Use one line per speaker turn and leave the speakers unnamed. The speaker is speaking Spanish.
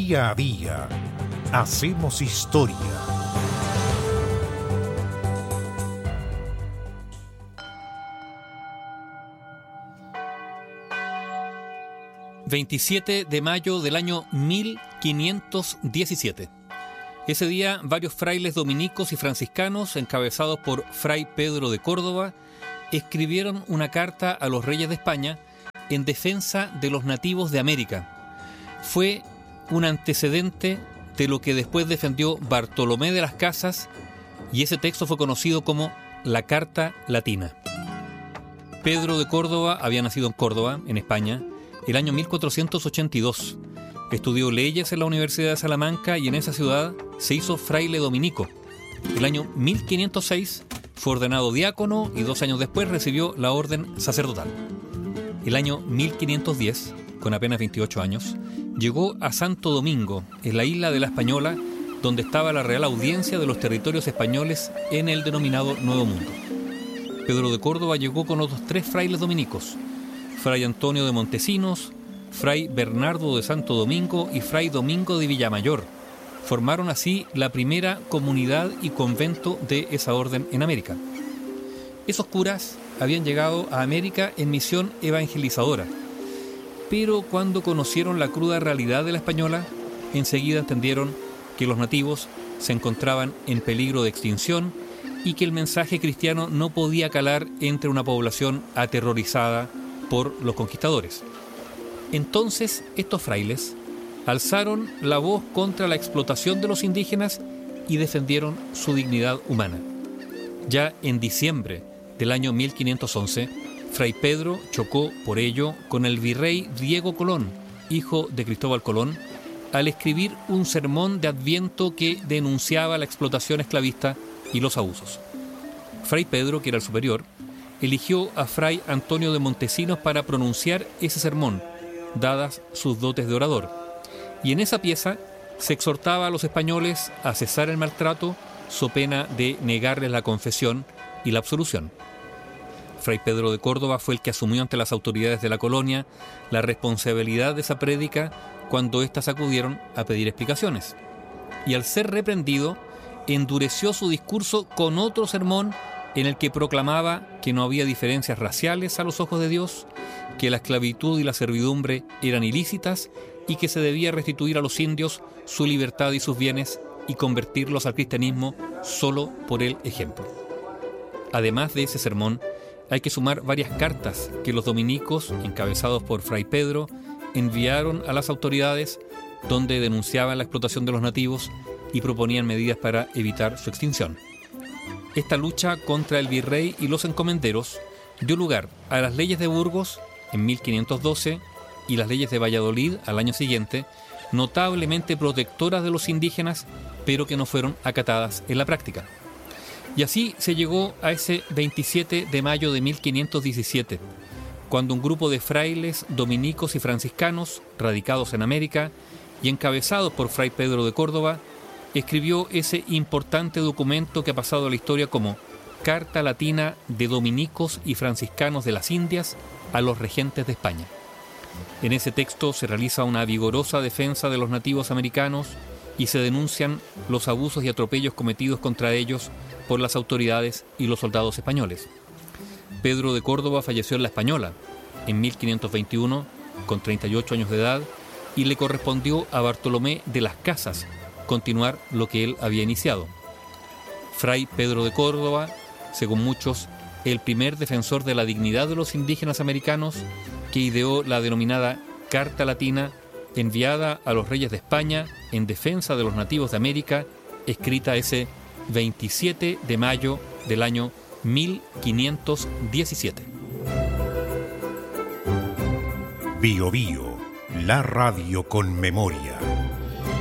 Día a día hacemos historia.
...27 de mayo del año 1517. Ese día, varios frailes dominicos y franciscanos, encabezados por Fray Pedro de Córdoba, escribieron una carta a los reyes de España en defensa de los nativos de América. Fue un antecedente de lo que después defendió Bartolomé de las Casas, y ese texto fue conocido como la Carta Latina. Pedro de Córdoba había nacido en Córdoba, en España, el año 1482. Estudió leyes en la Universidad de Salamanca y en esa ciudad se hizo fraile dominico. El año 1506 fue ordenado diácono y 2 años después recibió la orden sacerdotal. El año 1510, con apenas 28 años, llegó a Santo Domingo, en la isla de la Española, donde estaba la Real Audiencia de los territorios españoles en el denominado Nuevo Mundo. Pedro de Córdoba llegó con otros 3 frailes dominicos: Fray Antonio de Montesinos, Fray Bernardo de Santo Domingo y Fray Domingo de Villamayor. Formaron así la primera comunidad y convento de esa orden en América. Esos curas habían llegado a América en misión evangelizadora, pero cuando conocieron la cruda realidad de la Española, enseguida entendieron que los nativos se encontraban en peligro de extinción y que el mensaje cristiano no podía calar entre una población aterrorizada por los conquistadores. Entonces estos frailes alzaron la voz contra la explotación de los indígenas y defendieron su dignidad humana. Ya en diciembre del año 1511, Fray Pedro chocó por ello con el virrey Diego Colón, hijo de Cristóbal Colón, al escribir un sermón de Adviento que denunciaba la explotación esclavista y los abusos. Fray Pedro, que era el superior, eligió a Fray Antonio de Montesinos para pronunciar ese sermón, dadas sus dotes de orador. Y en esa pieza se exhortaba a los españoles a cesar el maltrato, so pena de negarles la confesión y la absolución. Fray Pedro de Córdoba fue el que asumió ante las autoridades de la colonia la responsabilidad de esa prédica cuando éstas acudieron a pedir explicaciones. Y al ser reprendido, endureció su discurso con otro sermón en el que proclamaba que no había diferencias raciales a los ojos de Dios, que la esclavitud y la servidumbre eran ilícitas y que se debía restituir a los indios su libertad y sus bienes y convertirlos al cristianismo solo por el ejemplo. Además de ese sermón, hay que sumar varias cartas que los dominicos, encabezados por Fray Pedro, enviaron a las autoridades donde denunciaban la explotación de los nativos y proponían medidas para evitar su extinción. Esta lucha contra el virrey y los encomenderos dio lugar a las leyes de Burgos en 1512 y las leyes de Valladolid al año siguiente, notablemente protectoras de los indígenas, pero que no fueron acatadas en la práctica. Y así se llegó a ese 27 de mayo de 1517, cuando un grupo de frailes, dominicos y franciscanos, radicados en América y encabezados por Fray Pedro de Córdoba, escribió ese importante documento que ha pasado a la historia como Carta Latina de Dominicos y Franciscanos de las Indias a los regentes de España. En ese texto se realiza una vigorosa defensa de los nativos americanos y se denuncian los abusos y atropellos cometidos contra ellos por las autoridades y los soldados españoles. Pedro de Córdoba falleció en La Española en 1521 con 38 años de edad y le correspondió a Bartolomé de las Casas continuar lo que él había iniciado. Fray Pedro de Córdoba, según muchos, el primer defensor de la dignidad de los indígenas americanos, que ideó la denominada Carta Latina, enviada a los reyes de España en defensa de los nativos de América, escrita ese 27 de mayo del año 1517.
Bio Bio, la radio con memoria.